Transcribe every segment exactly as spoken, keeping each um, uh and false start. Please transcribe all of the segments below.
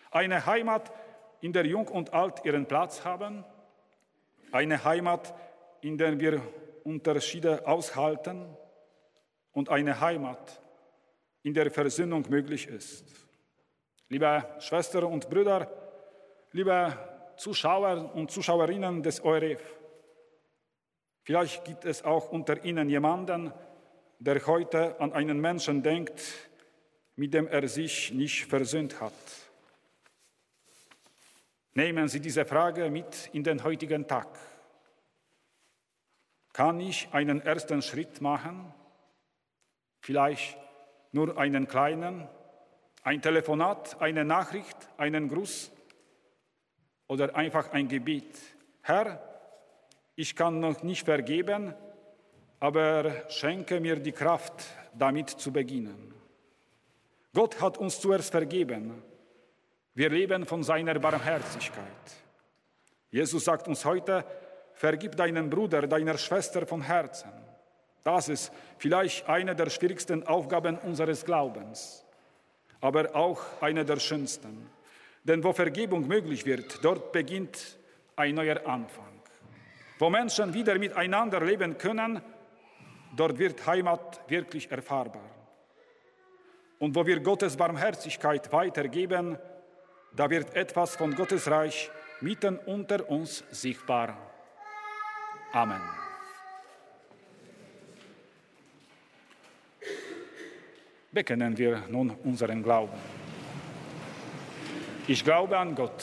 Eine Heimat, in der Jung und Alt ihren Platz haben. Eine Heimat, in der wir Unterschiede aushalten. Und eine Heimat, in der Versöhnung möglich ist. Liebe Schwestern und Brüder, liebe Zuschauer und Zuschauerinnen des O R F, vielleicht gibt es auch unter Ihnen jemanden, der heute an einen Menschen denkt, mit dem er sich nicht versöhnt hat. Nehmen Sie diese Frage mit in den heutigen Tag. Kann ich einen ersten Schritt machen? Vielleicht nur einen kleinen, ein Telefonat, eine Nachricht, einen Gruß oder einfach ein Gebet. Herr, ich kann noch nicht vergeben, aber schenke mir die Kraft, damit zu beginnen. Gott hat uns zuerst vergeben. Wir leben von seiner Barmherzigkeit. Jesus sagt uns heute, vergib deinem Bruder, deiner Schwester von Herzen. Das ist vielleicht eine der schwierigsten Aufgaben unseres Glaubens, aber auch eine der schönsten. Denn wo Vergebung möglich wird, dort beginnt ein neuer Anfang. Wo Menschen wieder miteinander leben können, dort wird Heimat wirklich erfahrbar. Und wo wir Gottes Barmherzigkeit weitergeben, da wird etwas von Gottes Reich mitten unter uns sichtbar. Amen. Bekennen wir nun unseren Glauben. Ich glaube an Gott,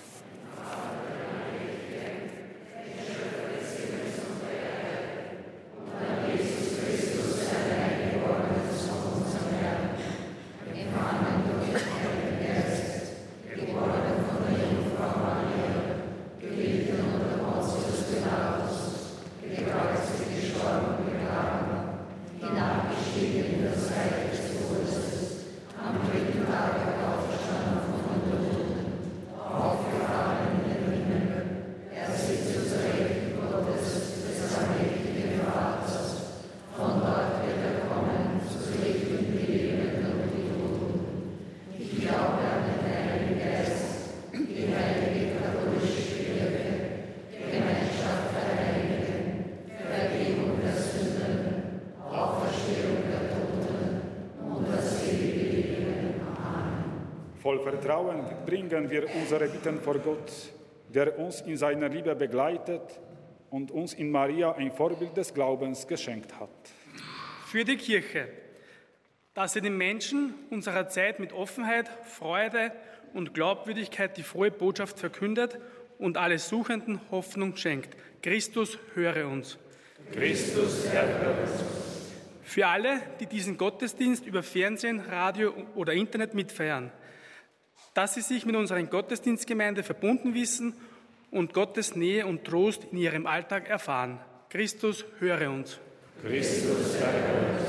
voll Vertrauen bringen wir unsere Bitten vor Gott, der uns in seiner Liebe begleitet und uns in Maria ein Vorbild des Glaubens geschenkt hat. Für die Kirche, dass sie den Menschen unserer Zeit mit Offenheit, Freude und Glaubwürdigkeit die frohe Botschaft verkündet und alle Suchenden Hoffnung schenkt. Christus, höre uns. Christus, höre uns. Für alle, die diesen Gottesdienst über Fernsehen, Radio oder Internet mitfeiern, dass sie sich mit unserer Gottesdienstgemeinde verbunden wissen und Gottes Nähe und Trost in ihrem Alltag erfahren. Christus, höre uns. Christus, höre uns.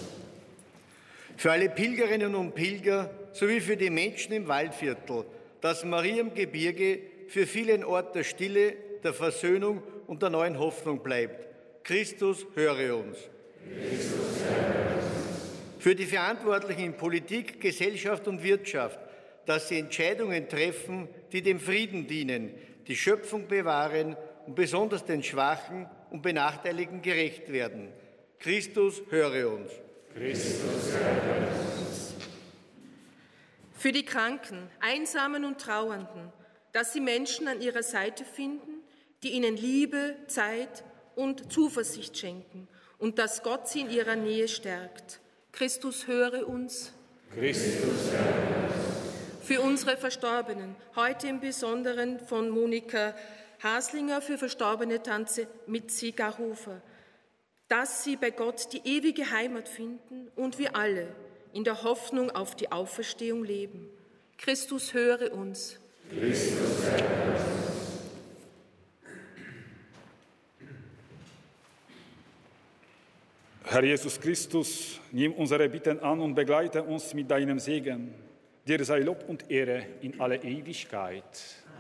Für alle Pilgerinnen und Pilger sowie für die Menschen im Waldviertel, das Mariengebirge für viele ein Ort der Stille, der Versöhnung und der neuen Hoffnung bleibt. Christus, höre uns. Christus, höre uns. Für die Verantwortlichen in Politik, Gesellschaft und Wirtschaft, dass sie Entscheidungen treffen, die dem Frieden dienen, die Schöpfung bewahren und besonders den Schwachen und Benachteiligten gerecht werden. Christus, höre uns. Christus, höre uns. Für die Kranken, Einsamen und Trauernden, dass sie Menschen an ihrer Seite finden, die ihnen Liebe, Zeit und Zuversicht schenken und dass Gott sie in ihrer Nähe stärkt. Christus, höre uns. Christus, höre uns. Für unsere Verstorbenen, heute im Besonderen von Monika Haslinger, für verstorbene Tante Mitzi Garhofer, dass sie bei Gott die ewige Heimat finden und wir alle in der Hoffnung auf die Auferstehung leben. Christus, höre uns. Christus, höre uns. Herr Jesus Christus, nimm unsere Bitten an und begleite uns mit deinem Segen. Dir sei Lob und Ehre in alle Ewigkeit.